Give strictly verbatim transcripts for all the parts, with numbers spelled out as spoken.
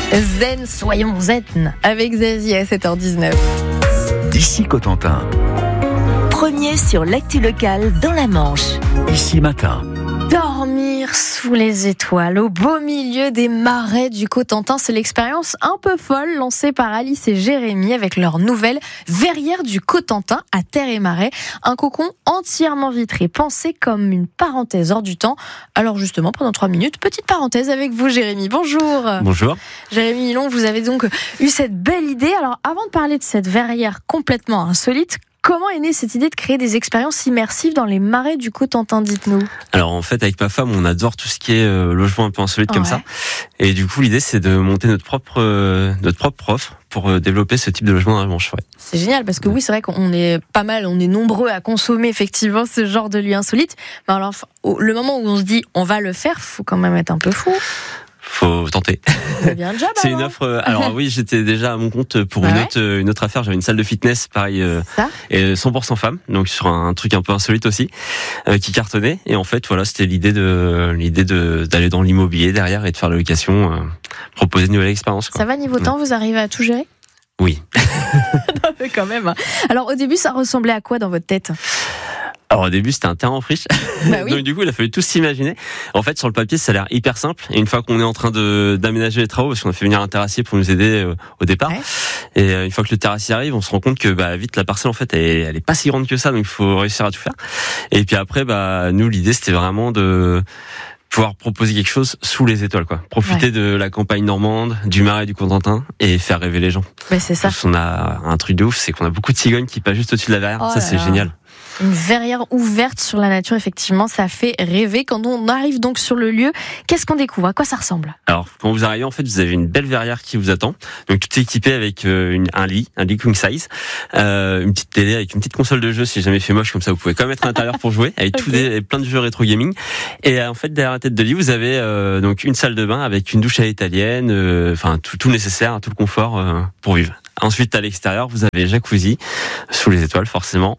Zen, soyons zen avec Zazie à sept heures dix-neuf. D'ici Cotentin. Premier sur l'actu locale dans la Manche. Ici Matin. Dormir sous les étoiles, au beau milieu des marais du Cotentin, c'est l'expérience un peu folle lancée par Alice et Jérémy avec leur nouvelle Verrière du Cotentin à terre et marais. Un cocon entièrement vitré, pensé comme une parenthèse hors du temps. Alors justement, pendant trois minutes, petite parenthèse avec vous Jérémy. Bonjour. Bonjour. Jérémy Milon, vous avez donc eu cette belle idée. Alors avant de parler de cette verrière complètement insolite, comment est née cette idée de créer des expériences immersives dans les marais du Cotentin, dites-nous? Alors en fait, avec ma femme, on adore tout ce qui est euh, logement un peu insolite comme Ouais. ça. Et du coup, l'idée, c'est de monter notre propre euh, notre propre offre pour euh, développer ce type de logement dans la Manche. Ouais. C'est génial parce que oui, c'est vrai qu'on est pas mal, on est nombreux à consommer effectivement ce genre de lieu insolite. Mais alors, au- le moment où on se dit on va le faire, faut quand même être un peu fou. Faut tenter. C'est bien le job. C'est une alors. offre. euh, Alors oui, j'étais déjà à mon compte pour Ah une ouais autre euh, une autre affaire. J'avais une salle de fitness, pareil, euh, Ça. et cent pour cent femmes, donc sur un truc un peu insolite aussi, euh, qui cartonnait. Et en fait, voilà, c'était l'idée de l'idée de d'aller dans l'immobilier derrière et de faire la location, euh, proposer une nouvelle expérience. Quoi. Ça va niveau temps, vous arrivez à tout gérer? Oui. Non, mais quand même. Alors au début, ça ressemblait à quoi dans votre tête? Alors au début c'était un terrain en friche, Bah oui. donc du coup il a fallu tout s'imaginer. En fait sur le papier ça a l'air hyper simple, et une fois qu'on est en train de d'aménager les travaux, parce qu'on a fait venir un terrassier pour nous aider euh, au départ, Ouais. et euh, une fois que le terrassier arrive, on se rend compte que bah vite la parcelle en fait elle, est- elle est pas si grande que ça, donc il faut réussir à tout faire. Et puis après bah nous l'idée c'était vraiment de pouvoir proposer quelque chose sous les étoiles, quoi. Profiter Ouais. de la campagne normande, du marais du Cotentin, et faire rêver les gens. Mais c'est ça. Parce qu'on a un truc de ouf, c'est qu'on a beaucoup de cigognes qui passent juste au-dessus de la verrière. Oh ça là c'est là. génial. Une verrière ouverte sur la nature, effectivement, ça fait rêver. Quand on arrive donc sur le lieu, qu'est-ce qu'on découvre? À quoi ça ressemble? Alors, quand vous arrivez, en fait, vous avez une belle verrière qui vous attend. Donc, tout est équipé avec euh, une, un lit, un lit king size, euh, une petite télé avec une petite console de jeu. Si jamais fait moche comme ça, vous pouvez quand même être à l'intérieur pour jouer, avec Ok. tous des, plein de jeux rétro gaming. Et euh, en fait, derrière la tête de lit, vous avez euh, donc une salle de bain avec une douche à l'italienne, euh, enfin tout, tout nécessaire, tout le confort euh, pour vivre. Ensuite, à l'extérieur, vous avez jacuzzi, sous les étoiles forcément,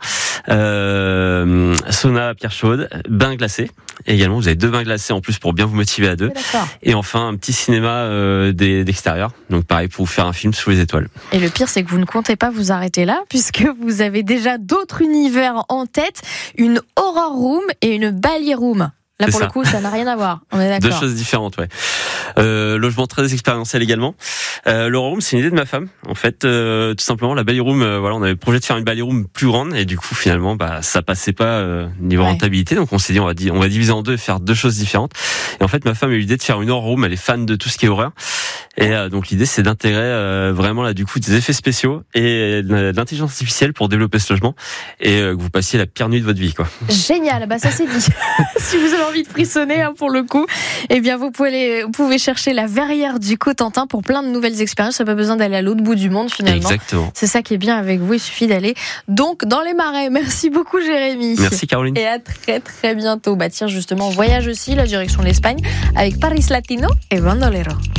euh, sauna à pierre chaude, bain glacé. Et également, vous avez deux bains glacés en plus pour bien vous motiver à deux. Oui, d'accord. Et enfin, un petit cinéma euh, des- d'extérieur. Donc pareil, pour vous faire un film sous les étoiles. Et le pire, c'est que vous ne comptez pas vous arrêter là, puisque vous avez déjà d'autres univers en tête, une horror room et une ballet room. Là, C'est pour ça. le coup, ça n'a rien à voir. On est Deux d'accord. choses différentes, ouais. Euh, logement très expérientiel également. Euh, le room, c'est une idée de ma femme. En fait, euh, tout simplement, la ballet room, euh, voilà, on avait le projet de faire une ballet room plus grande, et du coup, finalement, bah, ça passait pas euh, niveau Ouais. rentabilité. Donc, on s'est dit, on va, di- on va diviser en deux et faire deux choses différentes. Et en fait, ma femme a eu l'idée de faire une horror room. Elle est fan de tout ce qui est horreur. Et euh, donc, l'idée, c'est d'intégrer euh, vraiment là, du coup, des effets spéciaux et de l'intelligence artificielle pour développer ce logement, et euh, que vous passiez la pire nuit de votre vie, quoi. Génial, bah ça c'est dit. Si vous avez envie de frissonner hein, pour le coup, eh bien vous pouvez, aller- vous pouvez chercher la verrière du Cotentin pour plein de nouvelles expériences. Ça n'a pas besoin d'aller à l'autre bout du monde finalement. Exactement. C'est ça qui est bien avec vous, il suffit d'aller donc dans les marais. Merci beaucoup Jérémy. Merci, Caroline. Et à très très bientôt. Bah tiens justement, on voyage aussi la direction de l'Espagne avec Paris Latino et Bandolero.